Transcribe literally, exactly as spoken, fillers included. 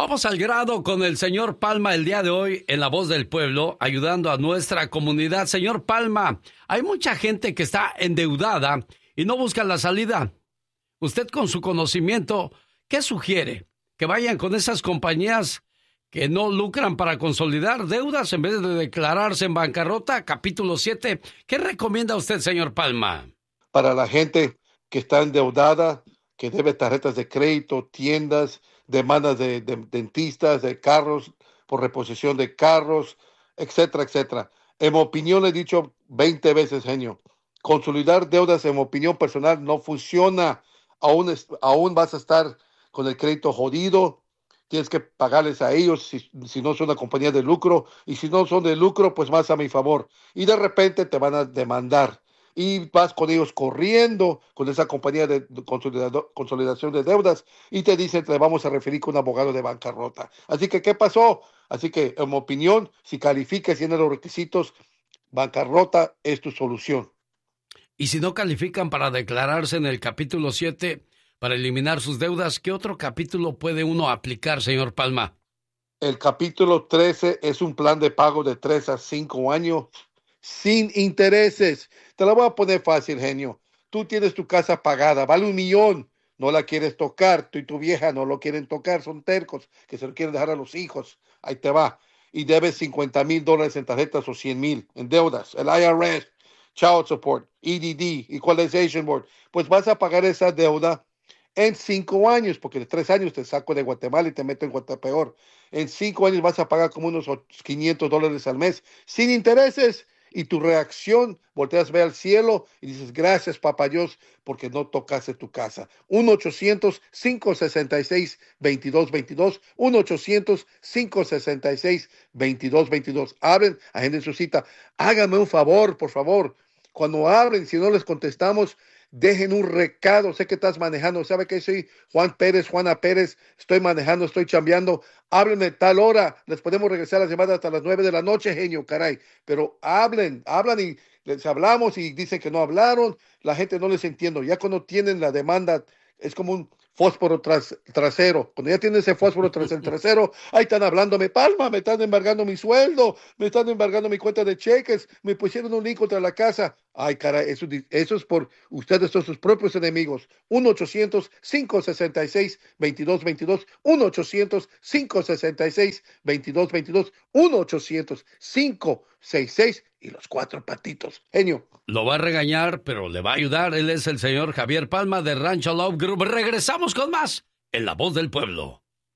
Vamos al grado con el señor Palma el día de hoy en La Voz del Pueblo, ayudando a nuestra comunidad. Señor Palma, hay mucha gente que está endeudada y no busca la salida. Usted, con su conocimiento, ¿qué sugiere? ¿Que vayan con esas compañías que no lucran para consolidar deudas en vez de declararse en bancarrota? Capítulo siete. ¿Qué recomienda usted, señor Palma? Para la gente que está endeudada, que debe tarjetas de crédito, tiendas, demandas de, de dentistas, de carros, por reposición de carros, etcétera, etcétera. En mi opinión, he dicho veinte veces, genio, consolidar deudas, en mi opinión personal, no funciona. Aún, es, aún vas a estar con el crédito jodido. Tienes que pagarles a ellos si, si no son una compañía de lucro, y si no son de lucro, pues más a mi favor. Y de repente te van a demandar. Y vas con ellos corriendo, con esa compañía de consolidación de deudas, y te dicen, te vamos a referir con un abogado de bancarrota. Así que, ¿qué pasó? Así que, en mi opinión, si calificas y tienes los requisitos, bancarrota es tu solución. Y si no califican para declararse en el capítulo siete, para eliminar sus deudas, ¿qué otro capítulo puede uno aplicar, señor Palma? El capítulo trece es un plan de pago de tres a cinco años. Sin intereses. Te la voy a poner fácil, genio. Tú tienes tu casa pagada, vale un millón, no la quieres tocar, tú y tu vieja no lo quieren tocar, son tercos, que se lo quieren dejar a los hijos. Ahí te va. Y debes cincuenta mil dólares en tarjetas o cien mil en deudas. El I R S, Child Support, E D D, Equalization Board. Pues vas a pagar esa deuda en cinco años, porque de tres años te saco de Guatemala y te meto en Guatepeor. En cinco años vas a pagar como unos quinientos dólares al mes, sin intereses. Y tu reacción, volteas, ve al cielo y dices, gracias, papá Dios, porque no tocaste tu casa. uno ochocientos, cinco sesenta y seis, veintidós veintidós, uno ochocientos, cinco sesenta y seis, veintidós veintidós. Hablen, agenden su cita. Háganme un favor, por favor. Cuando hablen, si no les contestamos, dejen un recado. Sé que estás manejando. ¿Sabe qué? Soy Juan Pérez, Juana Pérez. Estoy manejando, estoy chambeando. Háblenme tal hora. Les podemos regresar las llamadas hasta las nueve de la noche, genio, caray. Pero hablen, hablan y les hablamos y dicen que no hablaron. La gente no les entiende. Ya cuando tienen la demanda, es como un fósforo tras, trasero. Cuando ya tienen ese fósforo tras el trasero, ahí están hablándome, Palma, me están embargando mi sueldo, me están embargando mi cuenta de cheques, me pusieron un link contra la casa. Ay, caray, eso, eso es por ustedes, son sus propios enemigos. uno ochocientos, cinco sesenta y seis, veintidós veintidós, uno ochocientos, cinco sesenta y seis, veintidós veintidós, uno ochocientos, cinco sesenta y seis y los cuatro patitos. Genio. Lo va a regañar, pero le va a ayudar. Él es el señor Javier Palma de Rancho Love Group. Regresamos con más en La Voz del Pueblo.